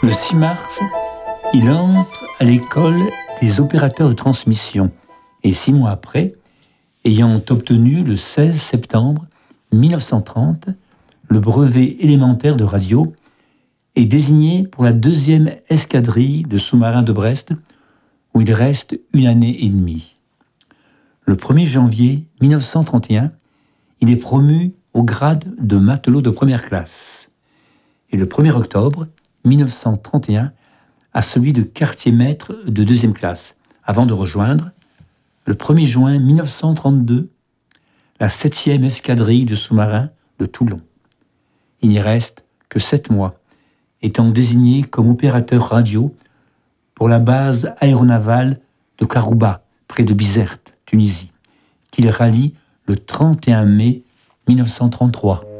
Le 6 mars, il entre à l'école des opérateurs de transmission et 6 mois après, ayant obtenu le 16 septembre 1930 le brevet élémentaire de radio, est désigné pour la 2e escadrille de sous-marins de Brest, où il reste 1 année et demie. Le 1er janvier 1931, il est promu au grade de matelot de première classe. Et le 1er octobre 1931, à celui de quartier-maître de 2e classe, avant de rejoindre, le 1er juin 1932, la 7e escadrille de sous-marins de Toulon. Il n'y reste que 7 mois, étant désigné comme opérateur radio pour la base aéronavale de Karouba, près de Bizerte, Tunisie, qu'il rallie le 31 mai 1933.